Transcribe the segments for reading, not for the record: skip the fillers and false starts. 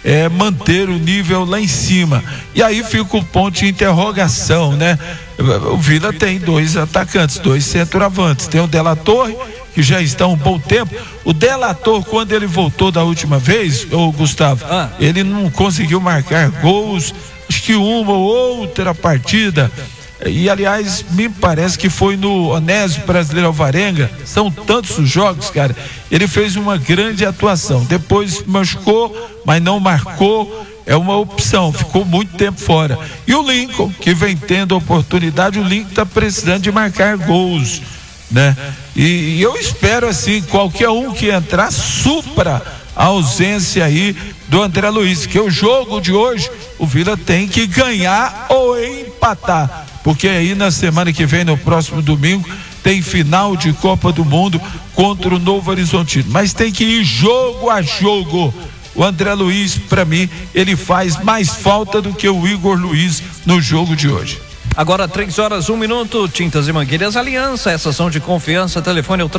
manter o nível lá em cima. E aí fica o ponto de interrogação, né? O Vila tem 2 atacantes, 2 centroavantes, tem o De La Torre, que já está há um bom tempo. O De La Torre, quando ele voltou da última vez, Gustavo, ele não conseguiu marcar gols, acho que uma ou outra partida. E aliás, me parece que foi no Onésio Brasileiro Alvarenga. São tantos os jogos, cara. Ele fez uma grande atuação. Depois machucou, mas não marcou. É uma opção, ficou muito tempo fora. E o Lincoln, que vem tendo oportunidade, o Lincoln está precisando de marcar gols, né? E eu espero assim, qualquer um que entrar supra a ausência aí do André Luiz, que o jogo de hoje o Vila tem que ganhar ou empatar, porque aí na semana que vem, no próximo domingo, tem final de Copa do Mundo contra o Novo Horizontino, mas tem que ir jogo a jogo. O André Luiz, para mim, ele faz mais falta do que o Igor Luiz no jogo de hoje. Agora 3h01, Tintas e Mangueiras Aliança, essa ação de confiança, telefone é o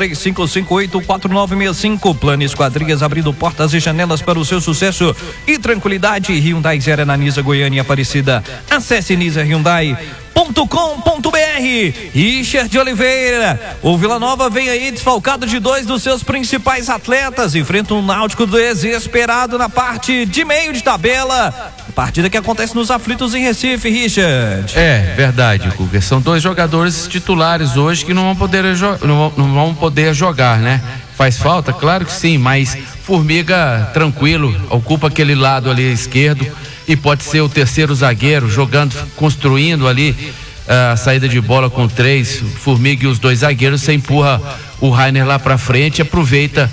3558-4965, Plano Esquadrias, abrindo portas e janelas para o seu sucesso e tranquilidade. Hyundai Zera na Nisa, Goiânia e Aparecida. Acesse nisahyundai.com.br. Richard de Oliveira, o Vila Nova vem aí desfalcado de 2 dos seus principais atletas, enfrenta um Náutico desesperado na parte de meio de tabela, partida que acontece nos aflitos em Recife, Richard. É verdade, Guga, são 2 jogadores titulares hoje que não vão poder jogar, né? Faz falta? Claro que sim, mas Formiga tranquilo, ocupa aquele lado ali esquerdo e pode ser o terceiro zagueiro jogando, construindo ali a saída de bola com 3, Formiga e os 2 zagueiros. Você empurra o Rainer lá pra frente e aproveita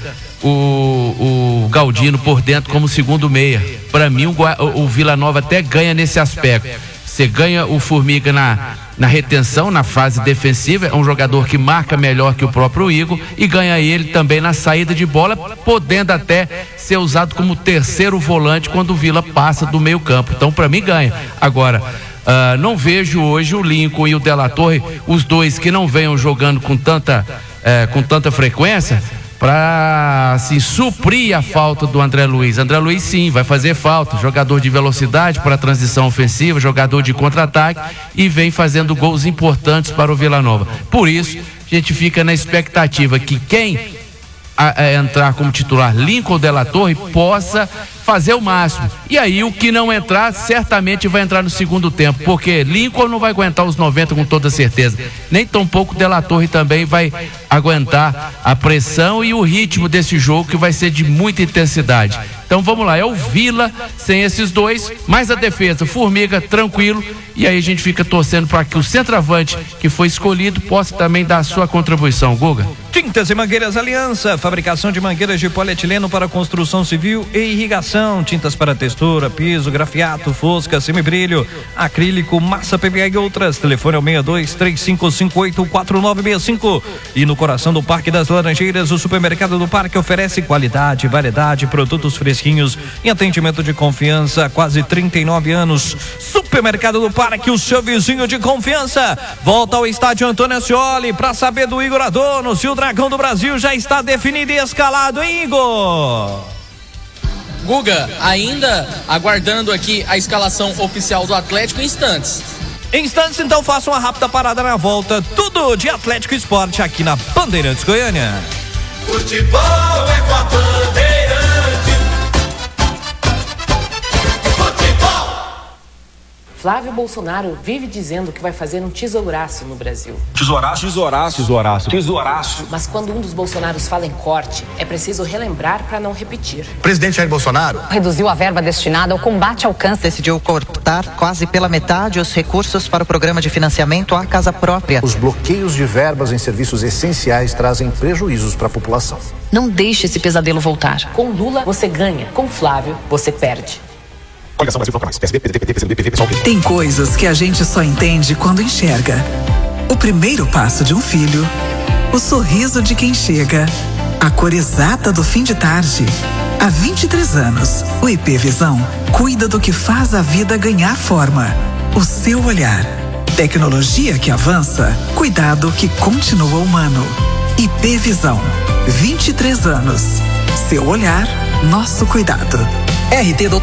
o Galdino por dentro como segundo meia. Para mim o Vila Nova até ganha nesse aspecto. Você ganha o Formiga na retenção, na fase defensiva, é um jogador que marca melhor que o próprio Igor, e ganha ele também na saída de bola, podendo até ser usado como terceiro volante quando o Vila passa do meio campo. Então para mim ganha. Agora não vejo hoje o Lincoln e o De La Torre, os 2 que não venham jogando com tanta frequência, para assim, suprir a falta do André Luiz. André Luiz sim, vai fazer falta, jogador de velocidade para a transição ofensiva, jogador de contra-ataque, e vem fazendo gols importantes para o Vila Nova. Por isso, a gente fica na expectativa que quem entrar como titular, Lincoln ou De La Torre, possa fazer o máximo. E aí o que não entrar, certamente vai entrar no segundo tempo, porque Lincoln não vai aguentar os 90 com toda certeza. Nem tão pouco De La Torre também vai aguentar a pressão e o ritmo desse jogo, que vai ser de muita intensidade. Então vamos lá, é o Vila sem esses 2, mais a defesa, Formiga tranquilo, e aí a gente fica torcendo para que o centroavante que foi escolhido possa também dar a sua contribuição. Guga. Tintas e Mangueiras Aliança, fabricação de mangueiras de polietileno para construção civil e irrigação, tintas para textura, piso, grafiato, fosca, semibrilho, acrílico, massa PVA e outras. Telefone é o 6235584965. E no coração do Parque das Laranjeiras, o supermercado do Parque oferece qualidade, variedade, produtos fresquinhos e atendimento de confiança há quase 39 anos. Supermercado do Parque, o seu vizinho de confiança. Volta ao estádio Antônio Ascioli para saber do Igor Adorno se o Dragão do Brasil já está definido e escalado, hein, Igor? Guga, ainda aguardando aqui a escalação oficial do Atlético em instantes. Então faça uma rápida parada na volta. Tudo de Atlético Esporte aqui na Bandeirantes Goiânia. Futebol é com a Bandeirantes. Flávio Bolsonaro vive dizendo que vai fazer um tesouraço no Brasil. Tesouraço? Mas quando um dos Bolsonaros fala em corte, é preciso relembrar para não repetir. O presidente Jair Bolsonaro reduziu a verba destinada ao combate ao câncer. Decidiu cortar quase pela metade os recursos para o programa de financiamento à casa própria. Os bloqueios de verbas em serviços essenciais trazem prejuízos para a população. Não deixe esse pesadelo voltar. Com Lula, você ganha. Com Flávio, você perde. Tem coisas que a gente só entende quando enxerga. O primeiro passo de um filho, o sorriso de quem chega, a cor exata do fim de tarde. Há 23 anos, o IP Visão cuida do que faz a vida ganhar forma. O seu olhar. Tecnologia que avança, cuidado que continua humano. IP Visão, 23 anos. Seu olhar, nosso cuidado. RT